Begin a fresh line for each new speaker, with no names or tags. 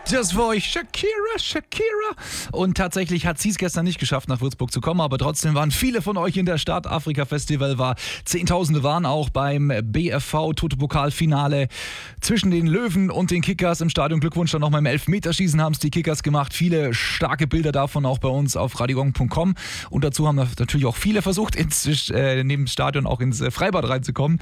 Das war ich, Shakira. Und tatsächlich hat sie es gestern nicht geschafft, nach Würzburg zu kommen, aber trotzdem waren viele von euch in der Stadt. Afrika-Festival war, Zehntausende waren auch beim BFV Toto-Pokal-Finale zwischen den Löwen und den Kickers im Stadion. Glückwunsch dann nochmal im Elfmeterschießen haben es die Kickers gemacht. Viele starke Bilder davon auch bei uns auf radiogong.com. Und dazu haben natürlich auch viele versucht, neben dem Stadion auch ins Freibad reinzukommen.